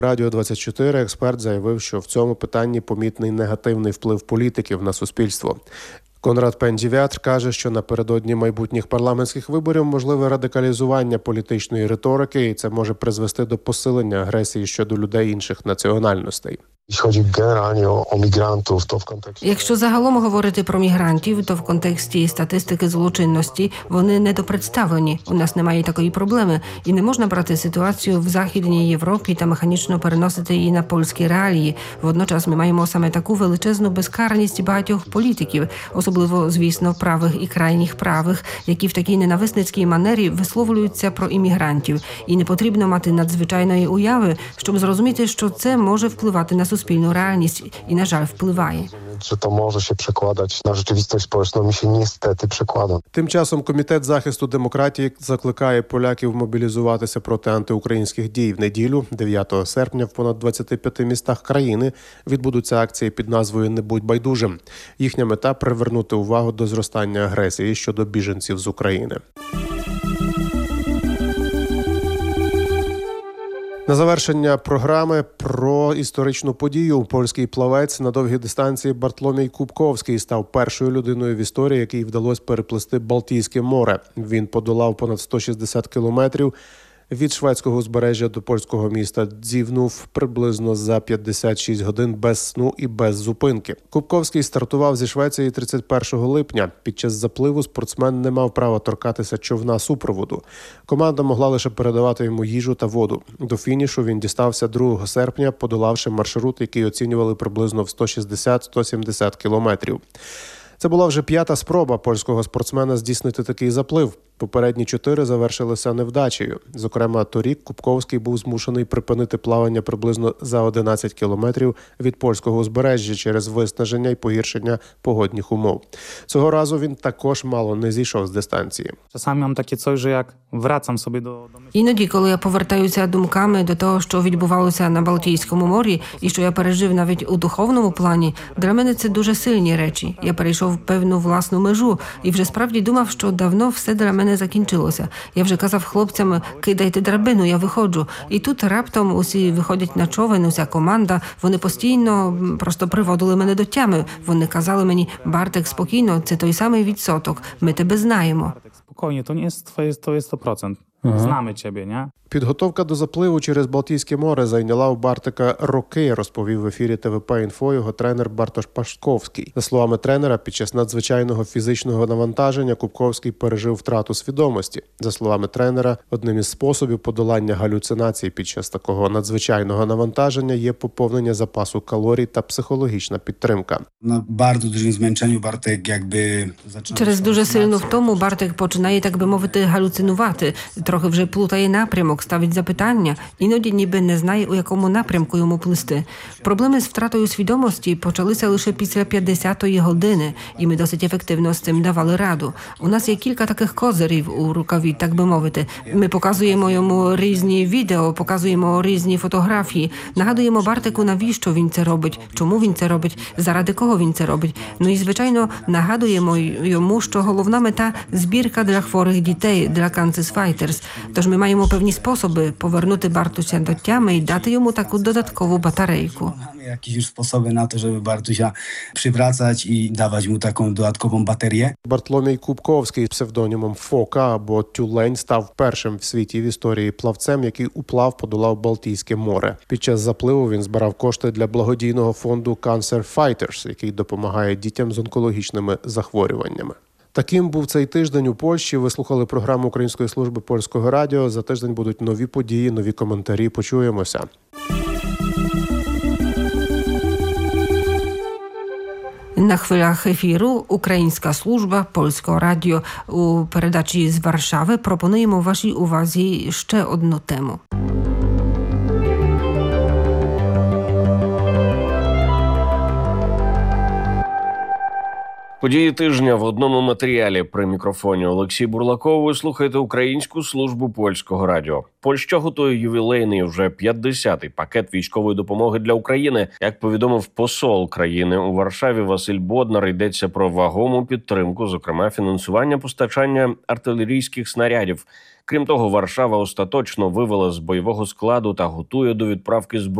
Радіо 24 експерт заявив, що в цьому питанні помітний негативний вплив політиків на суспільство. Конрад Пендівятр каже, що напередодні майбутніх парламентських виборів можливе радикалізування політичної риторики, і це може призвести до посилення агресії щодо людей інших національностей. Якщо загалом говорити про мігрантів, то в контексті статистики злочинності вони недопредставлені. У нас немає такої проблеми. І не можна брати ситуацію в Західній Європі та механічно переносити її на польські реалії. Водночас ми маємо саме таку величезну безкарність багатьох політиків, особливо, звісно, правих і крайніх правих, які в такій ненависницькій манері висловлюються про іммігрантів. І не потрібно мати надзвичайної уяви, щоб зрозуміти, що це може впливати на суспільну реальність і, на жаль, впливає. Що то може ще przekładać на rzeczywistość społeczną, mi się niestety przekłada. Тим часом Комітет захисту демократії закликає поляків мобілізуватися проти антиукраїнських дій. В неділю, 9 серпня, в понад 25 містах країни відбудуться акції під назвою «Не будь байдужим». Їхня мета – привернути увагу до зростання агресії щодо біженців з України. На завершення програми про історичну подію. Польський плавець на довгій дистанції Бартломій Кубковський став першою людиною в історії, якій вдалося переплисти Балтійське море. Він подолав понад 160 кілометрів від шведського узбережжя до польського міста Дзівнув приблизно за 56 годин без сну і без зупинки. Кубковський стартував зі Швеції 31 липня. Під час запливу спортсмен не мав права торкатися човна супроводу. Команда могла лише передавати йому їжу та воду. До фінішу він дістався 2 серпня, подолавши маршрут, який оцінювали приблизно в 160-170 кілометрів. Це була вже 5-та спроба польського спортсмена здійснити такий заплив. Попередні 4 завершилися невдачею. Зокрема, торік Кубковський був змушений припинити плавання приблизно за 11 кілометрів від польського узбережжя через виснаження і погіршення погодних умов. Цього разу він також мало не зійшов з дистанції. Часами mam takie coś, że jak wracam sobie do Іноді, коли я повертаюся думками до того, що відбувалося на Балтійському морі і що я пережив навіть у духовному плані, для мене це дуже сильні речі. Я перейшов певну власну межу і вже справді думав, що давно все для мене закінчилося. Я вже казав хлопцям: кидайте драбину, я виходжу. І тут раптом усі виходять на човен, уся команда. Вони постійно просто приводили мене до тями. Вони казали мені: Бартек, спокійно, це той самий відсоток. Ми тебе знаємо. Spokojnie, to nie jest twoje, to jest 100%. Знamy ciebie, nie? Підготовка до запливу через Балтійське море зайняла у Бартика роки, розповів в ефірі ТВП-Інфо його тренер Бартош Пашковський. За словами тренера, під час надзвичайного фізичного навантаження Кубковський пережив втрату свідомості. За словами тренера, одним із способів подолання галюцинацій під час такого надзвичайного навантаження є поповнення запасу калорій та психологічна підтримка. На bardzo dużym zmęczeniu Bartek jakby Через дуже сильну втому Бартик починає, так би мовити, галюцинувати. Трохи вже плутає напрямок, ставить запитання, іноді ніби не знає, у якому напрямку йому плисти. Проблеми з втратою свідомості почалися лише після 50-ї години, і ми досить ефективно з цим давали раду. У нас є кілька таких козирів у рукаві, так би мовити. Ми показуємо йому різні відео, показуємо різні фотографії, нагадуємо Бартику, навіщо він це робить, чому він це робить, заради кого він це робить. Ну і, звичайно, нагадуємо йому, що головна мета – збірка для хворих дітей, для Cancer Fighters. Тож ми маємо певні способи повернути Бартуся до тями і дати йому таку додаткову батарейку. mamy jakieś już sposoby na to, żeby Bartusia przywracać i dawać mu taką dodatkową baterię. Бартломій Кубковський з псевдонімом Фока або Тюлень став першим в світі в історії плавцем, який уплав подолав Балтійське море. Під час запливу він збирав кошти для благодійного фонду Cancer Fighters, який допомагає дітям з онкологічними захворюваннями. Таким був цей тиждень у Польщі. Ви слухали програму Української служби Польського радіо. За тиждень будуть нові події, нові коментарі. Почуємося. Na chwilach efiru Українська служба Польського радіо. У передачі з Варшави пропонуємо вашій увазі ще одну тему. Події тижня в одному матеріалі. При мікрофоні Олексій Бурлаков. Ви слухаєте Українську службу польського радіо. Польща готує ювілейний вже 50-й пакет військової допомоги для України. Як повідомив посол країни у Варшаві Василь Боднар, йдеться про вагому підтримку, зокрема фінансування постачання артилерійських снарядів. Крім того, Варшава остаточно вивела з бойового складу та готує до відправки зброї